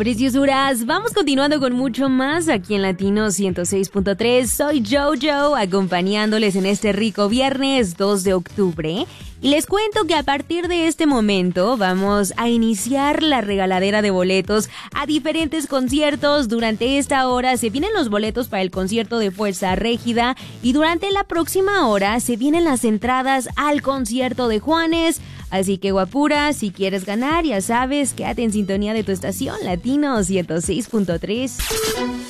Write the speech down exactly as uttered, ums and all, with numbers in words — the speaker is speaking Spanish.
Preciosuras, vamos continuando con mucho más aquí en Latino ciento seis punto tres. Soy Jojo, acompañándoles en este rico viernes dos de octubre. Y les cuento que a partir de este momento vamos a iniciar la regaladera de boletos a diferentes conciertos. Durante esta hora se vienen los boletos para el concierto de Fuerza Régida y durante la próxima hora se vienen las entradas al concierto de Juanes. Así que guapura, si quieres ganar, ya sabes, quédate en sintonía de tu estación Latino ciento seis punto tres.